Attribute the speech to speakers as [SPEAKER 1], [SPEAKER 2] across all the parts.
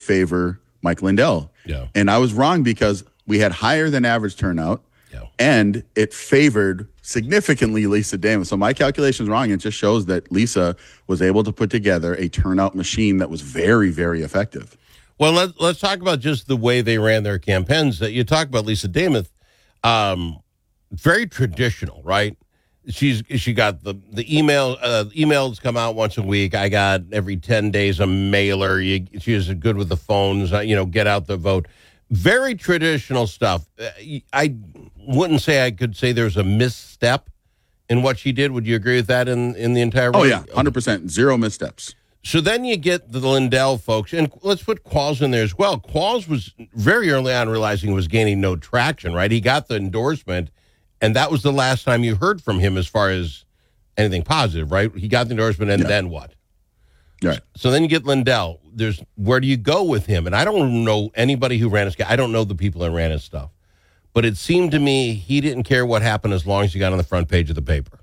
[SPEAKER 1] favor Mike Lindell.
[SPEAKER 2] Yeah.
[SPEAKER 1] And I was wrong because we had higher than average turnout, and it favored significantly Lisa Damon. So my calculation is wrong. It just shows that Lisa was able to put together a turnout machine that was very, very effective.
[SPEAKER 2] Well, let's talk about just the way they ran their campaigns. You talk about Lisa Damon, very traditional, right? She got the emails come out once a week. I got every 10 days a mailer. She is good with the phones. Get out the vote. Very traditional stuff. I wouldn't say I could say there's a misstep in what she did. Would you agree with that in the entire?
[SPEAKER 1] Oh yeah, 100%, zero missteps.
[SPEAKER 2] So then you get the Lindell folks, and let's put Qualls in there as well. Qualls was very early on realizing he was gaining no traction, right? He got the endorsement, and that was the last time you heard from him as far as anything positive, right? He got the endorsement, and then what?
[SPEAKER 1] Right.
[SPEAKER 2] So then you get Lindell. Where do you go with him? And I don't know anybody who ran his. I don't know the people that ran his stuff, but it seemed to me he didn't care what happened as long as he got on the front page of the paper.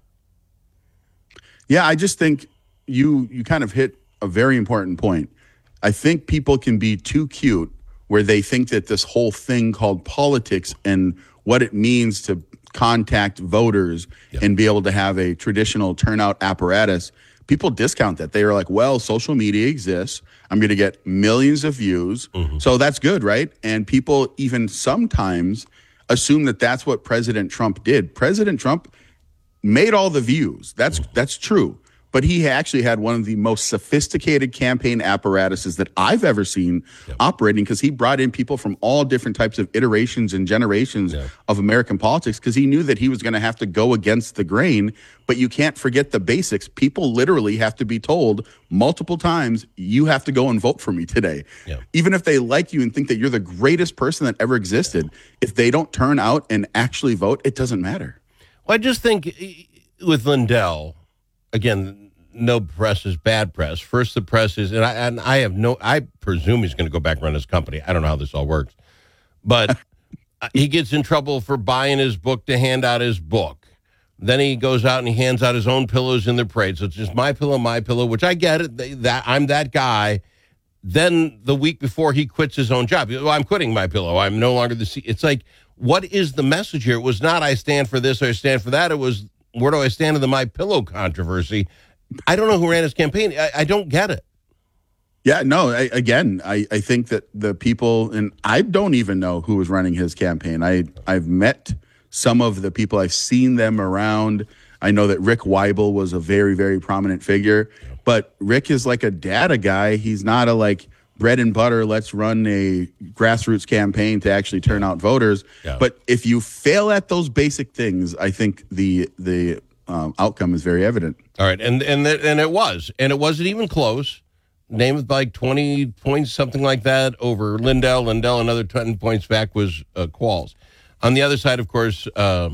[SPEAKER 1] Yeah, I just think you kind of hit a very important point. I think people can be too cute where they think that this whole thing called politics and what it means to contact voters and be able to have a traditional turnout apparatus, people discount that. They are like, well, social media exists. I'm going to get millions of views. So that's good, right? And people even sometimes assume that that's what President Trump did. President Trump made all the views. That's true. But he actually had one of the most sophisticated campaign apparatuses that I've ever seen operating, because he brought in people from all different types of iterations and generations of American politics, because he knew that he was going to have to go against the grain. But you can't forget the basics. People literally have to be told multiple times, you have to go and vote for me today. Even if they like you and think that you're the greatest person that ever existed, if they don't turn out and actually vote, it doesn't matter.
[SPEAKER 2] Well, I just think with Lindell, again, no press is bad press. First, the press is, I presume he's going to go back and run his company. I don't know how this all works. But he gets in trouble for buying his book to hand out his book. Then he goes out and he hands out his own pillows in the parade. So it's just my pillow, which I get it. That I'm that guy. Then the week before he quits his own job, well, I'm quitting my pillow. I'm no longer the CEO. It's like, what is the message here? It was not I stand for this or I stand for that. It was, where do I stand in the my pillow controversy? I don't know who ran his campaign. I don't get it.
[SPEAKER 1] Yeah, no, I think that the people, and I don't even know who was running his campaign. I've met some of the people. I've seen them around. I know that Rick Weibel was a very, very prominent figure, but Rick is like a data guy. He's not a like bread and butter, let's run a grassroots campaign to actually turn out voters. But if you fail at those basic things, I think the outcome is very evident.
[SPEAKER 2] All right, and it was, and it wasn't even close. Named like 20 points, something like that, over Lindell. Lindell, another 10 points back was Qualls. On the other side, of course,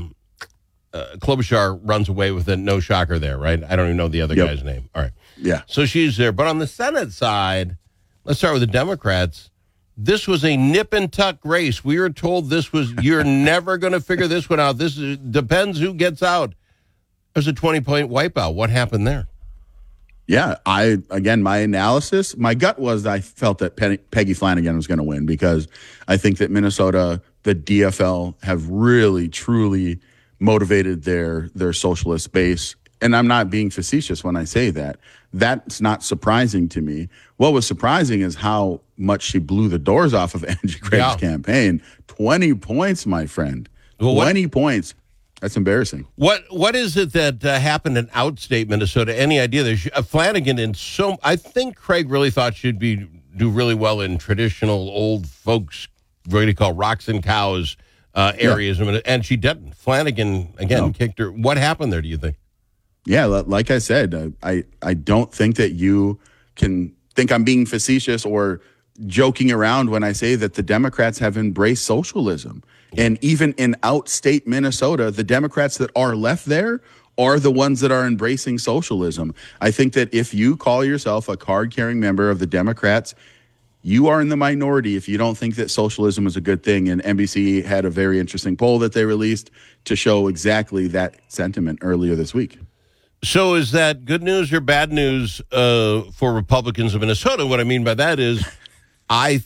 [SPEAKER 2] Klobuchar runs away with it. No shocker there, right? I don't even know the other guy's name. All right.
[SPEAKER 1] Yeah.
[SPEAKER 2] So she's there. But on the Senate side, let's start with the Democrats. This was a nip and tuck race. We were told you're never going to figure this one out. This depends who gets out. There's a 20-point wipeout. What happened there?
[SPEAKER 1] Yeah, my analysis, my gut was I felt that Peggy Flanagan was going to win, because I think that Minnesota, the DFL, have really, truly motivated their socialist base. And I'm not being facetious when I say that. That's not surprising to me. What was surprising is how much she blew the doors off of Angie Craig's campaign. 20 points, my friend. 20 points. That's embarrassing.
[SPEAKER 2] What is it that happened in outstate Minnesota? Any idea? There's Flanagan I think Craig really thought she'd do really well in traditional old folks, what do you call rocks and cows areas, and she didn't. Flanagan again kicked her. What happened there? Do you think?
[SPEAKER 1] Yeah, like I said, I don't think that you can think I'm being facetious or joking around when I say that the Democrats have embraced socialism. And even in outstate Minnesota, the Democrats that are left there are the ones that are embracing socialism. I think that if you call yourself a card-carrying member of the Democrats, you are in the minority if you don't think that socialism is a good thing. And NBC had a very interesting poll that they released to show exactly that sentiment earlier this week.
[SPEAKER 2] So is that good news or bad news for Republicans of Minnesota? What I mean by that is I